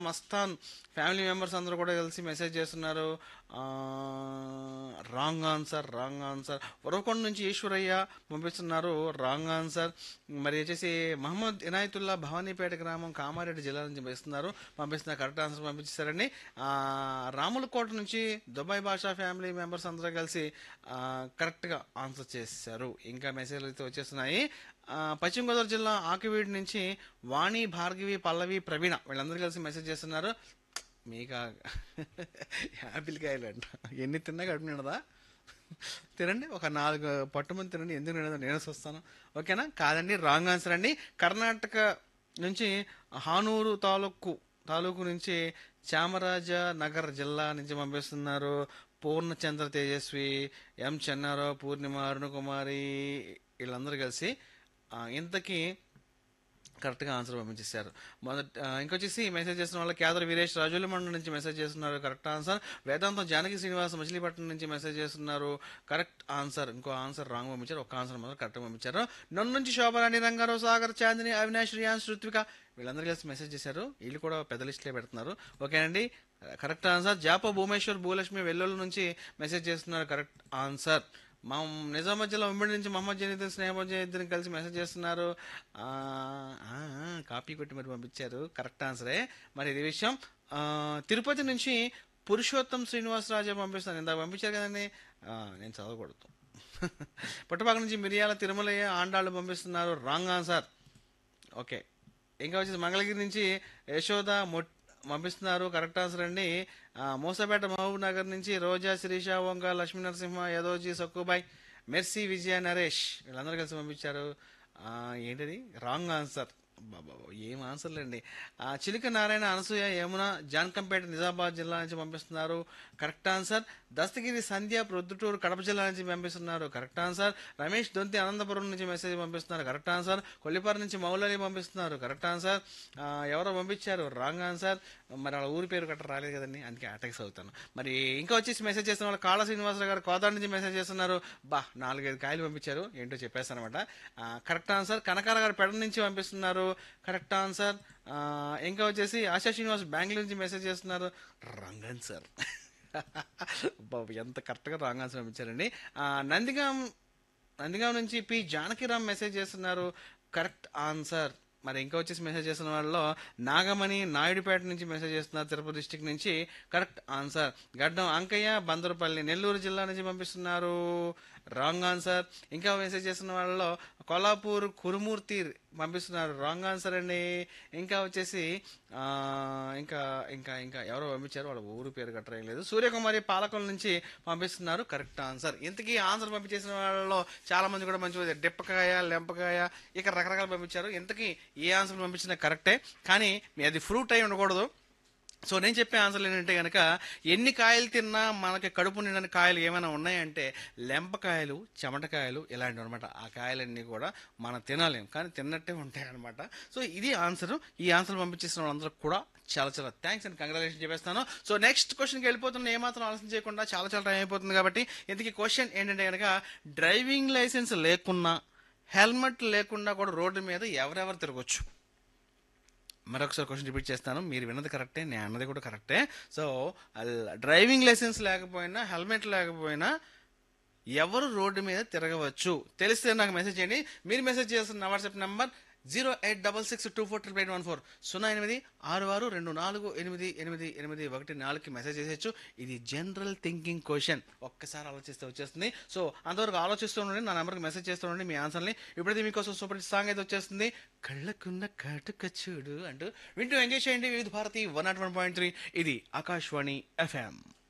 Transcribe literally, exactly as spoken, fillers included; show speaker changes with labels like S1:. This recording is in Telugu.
S1: మస్తాన్ ఫ్యామిలీ మెంబర్స్ అందరూ కూడా కలిసి మెసేజ్ చేస్తున్నారు. Wrong answer wrong answer. Uravakonda నుంచి ఈశ్వరయ్య పంపిస్తున్నారు రాంగ్ ఆన్సర్. మరి వచ్చేసి మహమ్మద్ ఇనాయతుల్లా భవానీపేట గ్రామం కామారెడ్డి జిల్లా నుంచి పంపిస్తున్నారు పంపిస్తున్నారు కరెక్ట్ ఆన్సర్ పంపించారండి. రాములకోట నుంచి దుబాయ్ భాషా ఫ్యామిలీ మెంబర్స్ అందరూ కలిసి ఆ, కరెక్ట్గా ఆన్సర్ చేశారు. ఇంకా మెసేజ్లు అయితే వచ్చేస్తున్నాయి. ఆ, పశ్చిమ గోదావరి జిల్లా ఆకివీడి నుంచి వాణి భార్గవి పల్లవి ప్రవీణ వీళ్ళందరూ కలిసి మెసేజ్ చేస్తున్నారు. మీకు యాపిల్ కాయలు అంట ఎన్ని తిన్నా కడుపు నిండదా? తినండి, ఒక నాలుగు పట్టుమంది తినండి, ఎందుకు నిండదో నేను వస్తాను. ఓకేనా? కాదండి, రాంగ్ ఆన్సర్ అండి. కర్ణాటక నుంచి హానూరు తాలూకు తాలూకు నుంచి చామరాజ నగర్ జిల్లా నుంచి పంపిస్తున్నారు పూర్ణచంద్ర తేజస్వి, ఎం చెన్నారావు, పూర్ణిమ, అరుణకుమారి వీళ్ళందరూ కలిసి ఆ, ఇంతకీ కరెక్ట్గా ఆన్సర్ పంపించేశారు. మొదట ఆ, ఇంకొచ్చేసి మెసేజ్ చేసిన వాళ్ళు కేదర్ వీరేష్ రాజుల మండలం నుంచి మెసేజ్ చేస్తున్నారు కరెక్ట్ ఆన్సర్. వేదాంతం జానకి శ్రీనివాస్ మచిలీపట్నం నుంచి మెసేజ్ చేస్తున్నారు కరెక్ట్ ఆన్సర్. ఇంకో ఆన్సర్ రాంగ్ పంపించారు, ఒక ఆన్సర్ మాత్రం కరెక్ట్గా పంపించారు. నన్ను నుంచి శోభరాణి, రంగారావు, సాగర్, చాందిని, అవినాష్, రియాన్స్, ఋత్విక వీళ్ళందరూ కలిసి మెసేజ్ చేశారు. వీళ్ళు కూడా పెద్ద లిస్టులే పెడుతున్నారు. ఓకేనండి, కరెక్ట్ ఆన్సర్. జాప భూమేశ్వర్ భూలక్ష్మి వెల్లుల్లి నుంచి మెసేజ్ చేస్తున్నారు కరెక్ట్ ఆన్సర్. మా నిజామాబాద్ జిల్లా ఉమ్మడి నుంచి మహమ్మద్ జనీద్దీన్ స్నేహం ఇద్దరిని కలిసి మెసేజ్ చేస్తున్నారు. ఆ, ఆ, కాపీ కొట్టి మరి పంపించారు కరెక్ట్ ఆన్సరే. మరి ఇది విషయం. ఆ, తిరుపతి నుంచి పురుషోత్తం శ్రీనివాసరాజు పంపిస్తాను, ఇందాక పంపించారు కదండి. ఆ, నేను చదవకూడదు. పుట్టపాక నుంచి మిరియాల తిరుమలయ్య ఆండాళ్ళు పంపిస్తున్నారు రాంగ్ ఆన్సర్. ఓకే, ఇంకా వచ్చేసి మంగళగిరి నుంచి యశోద మొట్ పంపిస్తున్నారు కరెక్ట్ ఆన్సర్ అండి. ఆ, మూసాపేట మహబూబ్ నగర్ నుంచి రోజా, శిరీష, వంగ, లక్ష్మీ నరసింహ, యదోజీ, సక్కుబాయ్, మెర్సీ, విజయ, నరేష్ వీళ్ళందరూ కలిసి పంపించారు. ఆ, ఏంటది రాంగ్ ఆన్సర్. బాబా ఏం ఆన్సర్లండి. ఆ, చిలుక నారాయణ, అనసూయ, యమున జాన్కంపేట నిజామాబాద్ జిల్లా నుంచి పంపిస్తున్నారు కరెక్ట్ ఆన్సర్. దస్తగిరి సంధ్య ప్రొద్దుటూరు కడప జిల్లా నుంచి పంపిస్తున్నారు కరెక్ట్ ఆన్సర్. రమేష్ దొంతి అనంతపురం నుంచి మెసేజ్ పంపిస్తున్నారు కరెక్ట్ ఆన్సర్. కొల్లిపారు నుంచి మౌలలి పంపిస్తున్నారు కరెక్ట్ ఆన్సర్. ఆ, ఎవరో పంపించారు రాంగ్ ఆన్సర్. మరి వాళ్ళ ఊరి పేరు గట్రా రాలేదు కదండి, అందుకే అటాక్స్ అవుతాను. మరి ఇంకా వచ్చేసి మెసేజ్ చేస్తున్న వాళ్ళు కాళ శ్రీనివాసరావు గారు కోదాడ నుంచి మెసేజ్ చేస్తున్నారు. బా నాలుగైదు కాయలు పంపించారు, ఏంటో చెప్పేస్తాను అనమాట. Correct answer. కనకాల గారు పెడ నుంచి పంపిస్తున్నారు కరెక్ట్ ఆన్సర్. ఆ, ఇంకా వచ్చేసి ఆశా శ్రీనివాస్ బెంగళూరు నుంచి మెసేజ్ చేస్తున్నారు రాంగ్ ఆన్సర్. బాబు ఎంత కరెక్ట్గా రాంగ్ ఆన్సర్ పంపించారండి. ఆ, నందిగాం నందిగాం నుంచి పి జానకిరామ్ మెసేజ్ చేస్తున్నారు కరెక్ట్ ఆన్సర్. మరి ఇంకా వచ్చేసి మెసేజ్ చేస్తున్న వాళ్ళలో నాగమణి నాయుడుపేట నుంచి మెసేజ్ చేస్తున్నారు తిరుపతి డిస్టిక్ నుంచి కరెక్ట్ ఆన్సర్. గడ్డం అంకయ్య బందరపల్లి నెల్లూరు జిల్లా నుంచి పంపిస్తున్నారు రాంగ్ ఆన్సర్. ఇంకా మెసేజ్ చేస్తున్న వాళ్ళలో కొల్లాపూర్ కురుమూర్తి పంపిస్తున్నారు రాంగ్ ఆన్సర్ అండి. ఇంకా వచ్చేసి ఆ, ఇంకా ఇంకా ఇంకా ఎవరో పంపించారు, వాళ్ళ ఊరు పేరు గట్రా ఏం లేదు. సూర్యకుమారి పాలకొల నుంచి పంపిస్తున్నారు కరెక్ట్ ఆన్సర్. ఇంతకీ ఆన్సర్ పంపించేసిన వాళ్ళలో చాలా మంది కూడా మంచి డిప్పకాయ, లెంపకాయ ఇక రకరకాలు పంపించారు. ఇంతకీ ఏ ఆన్సర్ పంపించినా కరెక్టే, కానీ మీ అది ఫ్రూట్ అయి ఉండకూడదు. సో నేను చెప్పే ఆన్సర్లు ఏంటంటే కనుక ఎన్ని కాయలు తిన్నా మనకి కడుపు నిండని కాయలు ఏమైనా ఉన్నాయంటే లెంపకాయలు, చెమటకాయలు ఇలాంటివి అనమాట. ఆ కాయలన్నీ కూడా మనం తినాలేం, కానీ తిన్నట్టే ఉంటాయి అనమాట. సో ఇది ఆన్సర్. ఈ ఆన్సర్ పంపించేసిన వాళ్ళందరూ కూడా చాలా చాలా థ్యాంక్స్ అండ్ కంగ్రాచులేషన్ చెప్పేస్తాను. సో నెక్స్ట్ క్వశ్చన్కి వెళ్ళిపోతున్నా, ఏమాత్రం ఆలోచన చేయకుండా. చాలా చాలా టైం అయిపోతుంది కాబట్టి ఇంతకీ క్వశ్చన్ ఏంటంటే కనుక డ్రైవింగ్ లైసెన్స్ లేకున్నా, హెల్మెట్ లేకుండా కూడా రోడ్డు మీద ఎవరెవరు తిరగొచ్చు? మరొకసారి క్వశ్చన్ రిపీట్ చేస్తాను. మీరు విన్నది కరెక్టే, నేను అన్నది కూడా కరెక్టే. సో డ్రైవింగ్ లైసెన్స్ లేకపోయినా, హెల్మెట్ లేకపోయినా ఎవరు రోడ్డు మీద తిరగవచ్చు? తెలిస్తే నాకు మెసేజ్ చేయండి. మీరు మెసేజ్ చేస్తున్న WhatsApp number zero eight double six two four triple eight one four సున్నా ఎనిమిది ఆరు ఆరు రెండు నాలుగు ఎనిమిది ఎనిమిది ఎనిమిది ఒకటి నాలుగుకి మెసేజ్ చేసేయచ్చు. ఇది జనరల్ థింకింగ్ క్వశ్చన్, ఒక్కసారి ఆలోచిస్తే వచ్చేస్తుంది. సో అంతవరకు ఆలోచిస్తూ ఉండండి, నా నెంబర్కి మెసేజ్ చేస్తూ ఉండండి మీ ఆన్సర్ని. ఇప్పుడైతే మీకోసం సూపర్ సాంగ్ అయితే వచ్చేస్తుంది, కళ్ళకున్న కాటుక చూడు అంటూ వింటూ ఎంజాయ్ చేయండి. వివిధ Bharati one not one point three ఇది ఆకాశవాణి ఎఫ్ఎం.